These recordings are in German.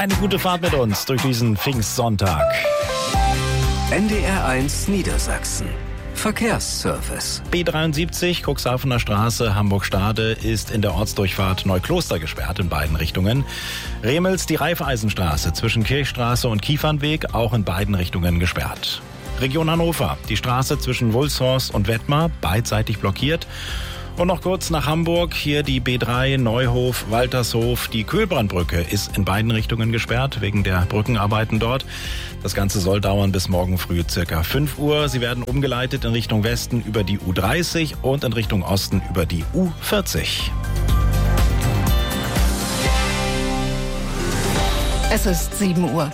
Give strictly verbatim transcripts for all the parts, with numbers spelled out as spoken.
Eine gute Fahrt mit uns durch diesen Pfingstsonntag. N D R eins Niedersachsen. Verkehrsservice. B dreiundsiebzig, Cuxhavener Straße, Hamburg-Stade, ist in der Ortsdurchfahrt Neukloster gesperrt in beiden Richtungen. Remels, die Raiffeisenstraße zwischen Kirchstraße und Kiefernweg, auch in beiden Richtungen gesperrt. Region Hannover, die Straße zwischen Wulshorst und Wettmar, beidseitig blockiert. Und noch kurz nach Hamburg, hier die B drei, Neuhof, Waltershof. Die Kühlbrandbrücke ist in beiden Richtungen gesperrt, wegen der Brückenarbeiten dort. Das Ganze soll dauern bis morgen früh circa fünf Uhr. Sie werden umgeleitet in Richtung Westen über die U dreißig und in Richtung Osten über die U vierzig. Es ist sieben Uhr.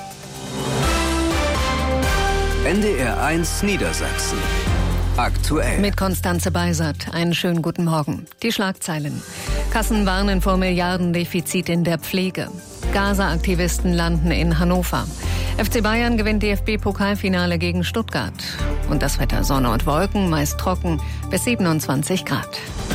N D R eins Niedersachsen. Aktuell. Mit Konstanze Beisert. Einen schönen guten Morgen. Die Schlagzeilen. Kassen warnen vor Milliardendefizit in der Pflege. Gaza-Aktivisten landen in Hannover. F C Bayern gewinnt D F B-Pokalfinale gegen Stuttgart. Und das Wetter: Sonne und Wolken, meist trocken, bis siebenundzwanzig Grad.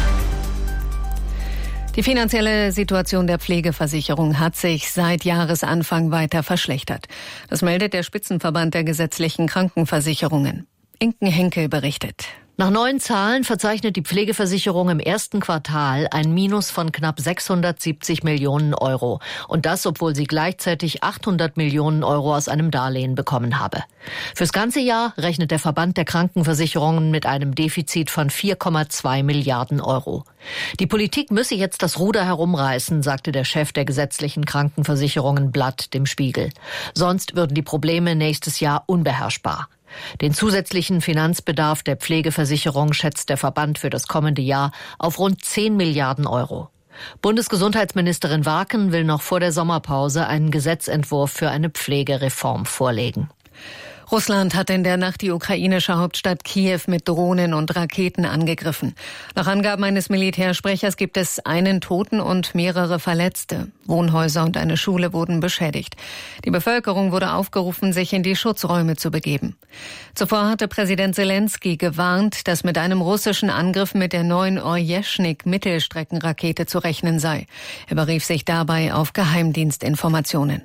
Die finanzielle Situation der Pflegeversicherung hat sich seit Jahresanfang weiter verschlechtert. Das meldet der Spitzenverband der gesetzlichen Krankenversicherungen. Inken Henkel berichtet. Nach neuen Zahlen verzeichnet die Pflegeversicherung im ersten Quartal ein Minus von knapp sechshundertsiebzig Millionen Euro. Und das, obwohl sie gleichzeitig achthundert Millionen Euro aus einem Darlehen bekommen habe. Fürs ganze Jahr rechnet der Verband der Krankenversicherungen mit einem Defizit von vier Komma zwei Milliarden Euro. Die Politik müsse jetzt das Ruder herumreißen, sagte der Chef der gesetzlichen Krankenversicherungen Blatt dem Spiegel. Sonst würden die Probleme nächstes Jahr unbeherrschbar. Den zusätzlichen Finanzbedarf der Pflegeversicherung schätzt der Verband für das kommende Jahr auf rund zehn Milliarden Euro. Bundesgesundheitsministerin Warken will noch vor der Sommerpause einen Gesetzentwurf für eine Pflegereform vorlegen. Russland hat in der Nacht die ukrainische Hauptstadt Kiew mit Drohnen und Raketen angegriffen. Nach Angaben eines Militärsprechers gibt es einen Toten und mehrere Verletzte. Wohnhäuser und eine Schule wurden beschädigt. Die Bevölkerung wurde aufgerufen, sich in die Schutzräume zu begeben. Zuvor hatte Präsident Selenskyj gewarnt, dass mit einem russischen Angriff mit der neuen Orjeschnik-Mittelstreckenrakete zu rechnen sei. Er berief sich dabei auf Geheimdienstinformationen.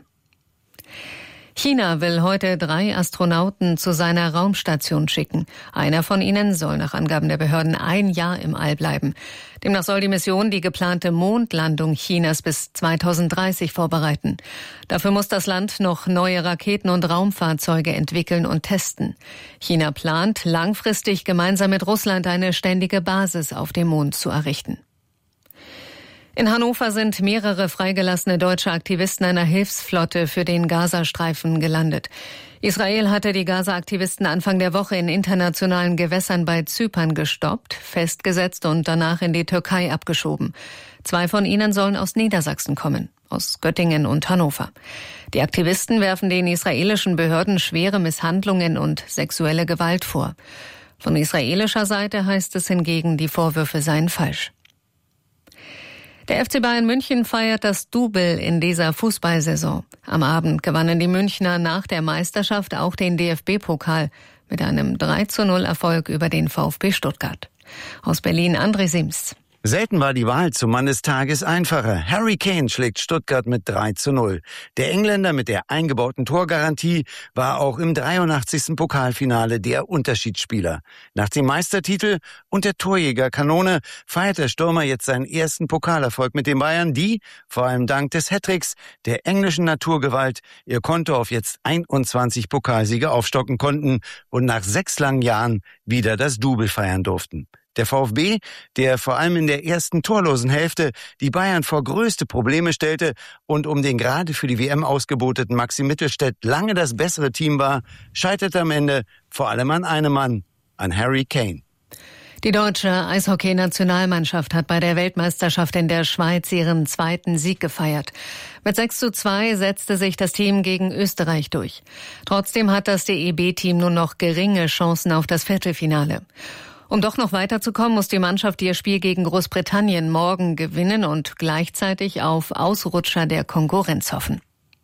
China will heute drei Astronauten zu seiner Raumstation schicken. Einer von ihnen soll nach Angaben der Behörden ein Jahr im All bleiben. Demnach soll die Mission die geplante Mondlandung Chinas bis zweitausenddreißig vorbereiten. Dafür muss das Land noch neue Raketen und Raumfahrzeuge entwickeln und testen. China plant, langfristig gemeinsam mit Russland eine ständige Basis auf dem Mond zu errichten. In Hannover sind mehrere freigelassene deutsche Aktivisten einer Hilfsflotte für den Gazastreifen gelandet. Israel hatte die Gaza-Aktivisten Anfang der Woche in internationalen Gewässern bei Zypern gestoppt, festgesetzt und danach in die Türkei abgeschoben. Zwei von ihnen sollen aus Niedersachsen kommen, aus Göttingen und Hannover. Die Aktivisten werfen den israelischen Behörden schwere Misshandlungen und sexuelle Gewalt vor. Von israelischer Seite heißt es hingegen, die Vorwürfe seien falsch. Der F C Bayern München feiert das Double in dieser Fußballsaison. Am Abend gewannen die Münchner nach der Meisterschaft auch den D F B-Pokal mit einem drei zu null Erfolg über den VfB Stuttgart. Aus Berlin André Sims. Selten war die Wahl zum Mann des Tages einfacher. Harry Kane schlägt Stuttgart mit drei zu null. Der Engländer mit der eingebauten Torgarantie war auch im dreiundachtzigsten Pokalfinale der Unterschiedsspieler. Nach dem Meistertitel und der Torjägerkanone feiert der Stürmer jetzt seinen ersten Pokalerfolg mit den Bayern, die, vor allem dank des Hattricks der englischen Naturgewalt, ihr Konto auf jetzt einundzwanzig Pokalsiege aufstocken konnten und nach sechs langen Jahren wieder das Double feiern durften. Der VfB, der vor allem in der ersten torlosen Hälfte die Bayern vor größte Probleme stellte und um den gerade für die W M ausgeboteten Maxi Mittelstädt lange das bessere Team war, scheiterte am Ende vor allem an einem Mann, an Harry Kane. Die deutsche Eishockey-Nationalmannschaft hat bei der Weltmeisterschaft in der Schweiz ihren zweiten Sieg gefeiert. Mit sechs zu zwei setzte sich das Team gegen Österreich durch. Trotzdem hat das D E B-Team nur noch geringe Chancen auf das Viertelfinale. Um doch noch weiterzukommen, muss die Mannschaft ihr Spiel gegen Großbritannien morgen gewinnen und gleichzeitig auf Ausrutscher der Konkurrenz hoffen.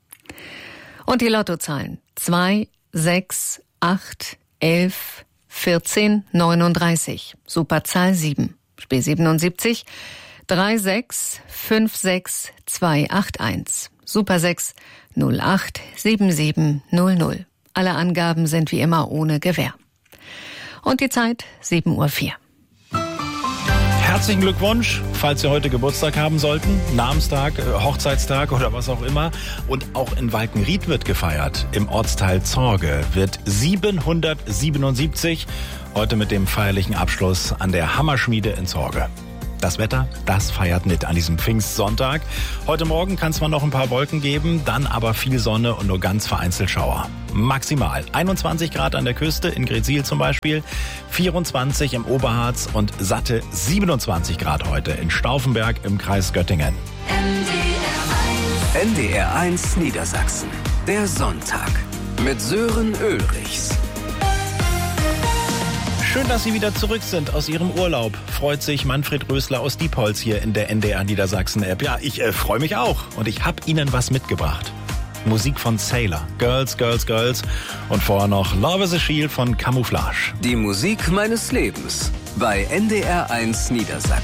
Und die Lottozahlen: zwei, sechs, acht, elf, vierzehn, neununddreißig. Superzahl sieben. Spiel siebenundsiebzig. drei sechs fünf sechs zwei acht eins. Super sechs null acht sieben sieben null null. Alle Angaben sind wie immer ohne Gewähr. Und die Zeit sieben Uhr vier. Herzlichen Glückwunsch, falls Sie heute Geburtstag haben sollten, Namenstag, Hochzeitstag oder was auch immer. Und auch in Walkenried wird gefeiert. Im Ortsteil Zorge wird siebenhundertsiebenundsiebzig, heute mit dem feierlichen Abschluss an der Hammerschmiede in Zorge. Das Wetter, das feiert mit an diesem Pfingstsonntag. Heute Morgen kann es mal noch ein paar Wolken geben, dann aber viel Sonne und nur ganz vereinzelt Schauer. Maximal einundzwanzig Grad an der Küste, in Gretzil zum Beispiel, vierundzwanzig im Oberharz und satte siebenundzwanzig Grad heute in Stauffenberg im Kreis Göttingen. N D R eins Niedersachsen, der Sonntag mit Sören Ulrichs. Schön, dass Sie wieder zurück sind aus Ihrem Urlaub. Freut sich Manfred Rösler aus Diepholz hier in der N D R Niedersachsen App. Ja, ich äh, freue mich auch und ich habe Ihnen was mitgebracht. Musik von Sailor, Girls, Girls, Girls und vorher noch Love is a Shield von Camouflage. Die Musik meines Lebens bei N D R eins Niedersachsen.